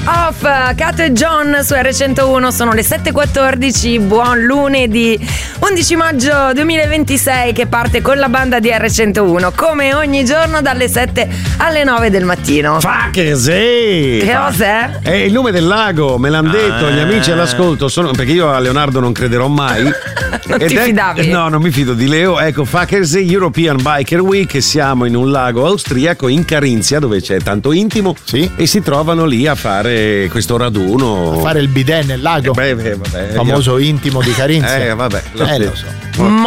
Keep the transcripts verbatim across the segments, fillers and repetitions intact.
Off, Cat e John su erre centouno, sono le sette e quattordici, buon lunedì undici maggio duemilaventisei che parte con la banda di erre centouno come ogni giorno dalle sette alle nove del mattino. Fa che sì! Che cos'è? È il nome del lago, me l'hanno detto Ah. gli amici all'ascolto, sono, perché io a Leonardo non crederò mai. Non Ed ti è- fidavi? No, non mi fido di Leo. Ecco, Fakersee European Biker Week, siamo in un lago austriaco in Carinzia dove c'è tanto intimo, Sì. e si trovano lì a fare questo raduno. A fare il bidet nel lago. Beh, beh, vabbè, famoso intimo di Carinzia. Eh, vabbè, lo Eh, so. lo so.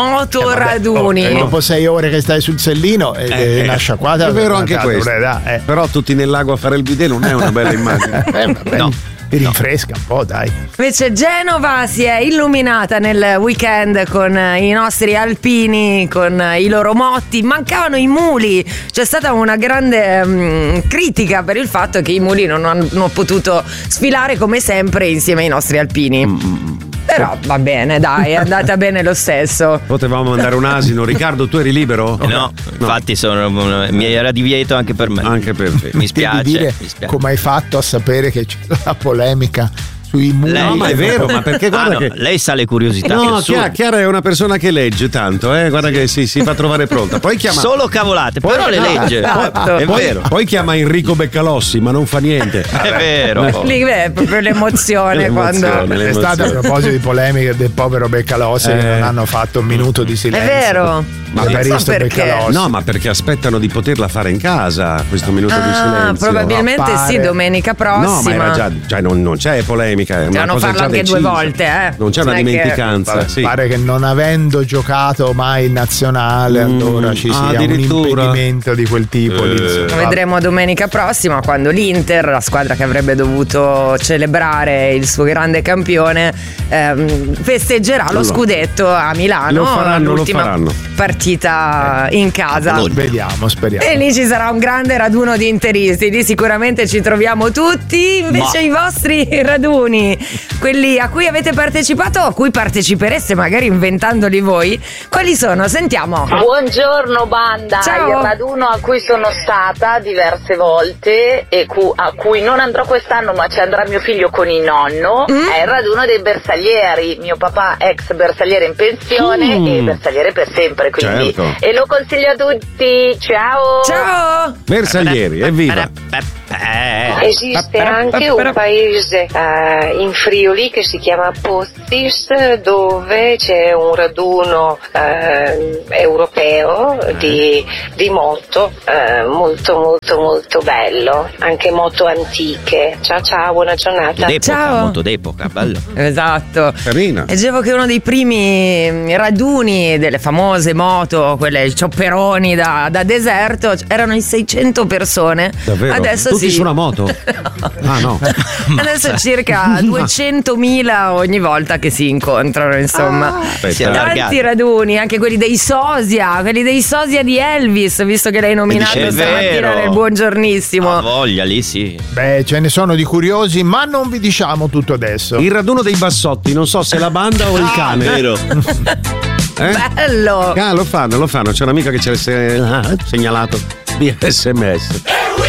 Motoraduni. Oh, e dopo sei ore che stai sul sellino e Eh, eh, una sciacquata. è vero anche guarda, questo. dai, eh. Però tutti nel lago a fare il bidet non è una bella immagine. Eh, vabbè, No. ti rinfresca un po', dai. Invece Genova si è illuminata nel weekend con i nostri alpini, con i loro motti. Mancavano i muli. C'è stata una grande mm, critica per il fatto che i muli non hanno potuto sfilare come sempre insieme ai nostri alpini. Però va bene, dai, è andata bene lo stesso. Potevamo mandare un asino. Riccardo, tu eri libero? Eh no, infatti sono, mi era divieto anche per me. Anche per te. Mi spiace, Devi dire mi spiace. come hai fatto a sapere che c'è la polemica sui muri. Lei- No, ma è vero, ma perché guarda Ah, no, che. lei sa le curiosità. No, che sono. Chiara, Chiara è una persona che legge tanto, eh? Guarda che si, si fa trovare pronta. Poi chiama. Solo cavolate, Poi- però le legge. Esatto. È poi, vero. Poi chiama Enrico Beccalossi, ma non fa niente. È vero. Lì è proprio l'emozione, L'emozione, quando. È stata a proposito di polemiche del povero Beccalossi Eh. che non hanno fatto un minuto di È silenzio. vero. Ma Non per so questo perché. Beccalossi. No, ma perché aspettano di poterla fare in casa questo minuto di Ah, silenzio. probabilmente Appare. sì, domenica prossima. No, ma era già, già non, non c'è polemica. È una Devono cosa farlo già anche due decisa. volte, eh. Non c'è una Non è che- dimenticanza. Pare, sì. pare che non avendo giocato mai in nazionale, Mm, allora ci sia un addirittura. impedimento di quel tipo. lì, Eh. insomma. Lo vedremo domenica prossima quando l'Inter, la squadra che avrebbe dovuto celebrare il suo grande campione, ehm, festeggerà lo Allora. scudetto a Milano. Lo faranno, lo l'ultima faranno. partita in casa. Vediamo, speriamo. E lì ci sarà un grande raduno di interisti, lì sicuramente ci troviamo tutti. Invece Ma- i vostri raduni, quelli a cui avete partecipato o a cui partecipereste magari inventandoli voi, quali sono? Sentiamo. Buongiorno banda, Ciao. il raduno a cui sono stata diverse volte e cu- a cui non andrò quest'anno ma ci andrà mio figlio con il nonno Mm. è il raduno dei bersaglieri, mio papà ex bersagliere in pensione Mm. e bersagliere per sempre, quindi Certo. e lo consiglio a tutti, ciao! Ciao! Bersaglieri, evviva! Eh, Esiste anche un paese eh, in Friuli che si chiama Pozzis, dove c'è un raduno eh, europeo di, di moto eh, molto molto molto bello, anche moto antiche. Ciao ciao, buona giornata. d'epoca, Ciao. molto d'epoca, bello. Esatto. Carina. Leggevo che uno dei primi raduni delle famose moto, quelle ciopperoni da, da deserto, erano in seicento persone. Davvero? Adesso Tutti sì. su una moto? Ah no. Adesso circa duecentomila ogni volta che si incontrano, insomma. Si è Aspetta. allargato. Tanti raduni, anche quelli dei sosia, quelli dei sosia di Elvis, visto che l'hai nominato È stamattina vero. nel buongiornissimo. Ha voglia, lì sì. Beh, ce ne sono di curiosi, ma non vi diciamo tutto adesso. Il raduno dei bassotti, non so se è la banda o il cane. Vero. Eh? Bello! Ah, lo fanno, lo fanno. C'è un'amica che ci ha se- ah, segnalato via S M S.